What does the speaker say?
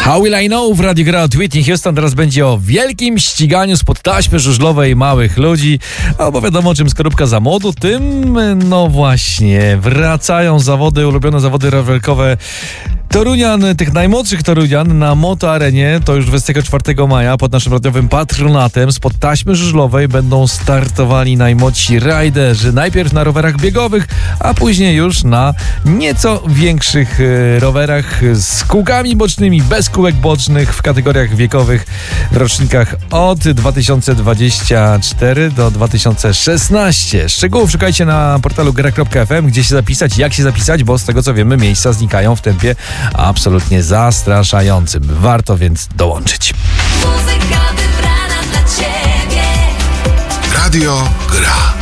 How Will I Know w Radiu Gra od Whitney Houston. Teraz będzie o wielkim ściganiu spod taśmy żużlowej małych ludzi. Bo wiadomo, czym skorupka za młodu, tym no właśnie wracają zawody, ulubione zawody rowerkowe Torunian, tych najmłodszych Torunian na Moto Arenie. To już 24 maja pod naszym radiowym patronatem spod taśmy żużlowej będą startowali najmłodsi rajderzy. Najpierw na rowerach biegowych, a później już na nieco większych rowerach z kółkami bocznymi, bez kółek bocznych w kategoriach wiekowych w rocznikach od 2024 do 2016. Szczegółów szukajcie na portalu gra.fm, gdzie się zapisać, jak się zapisać, bo z tego co wiemy miejsca znikają w tempie absolutnie zastraszającym. Warto więc dołączyć. Muzyka wybrana dla Ciebie. Radio Gra.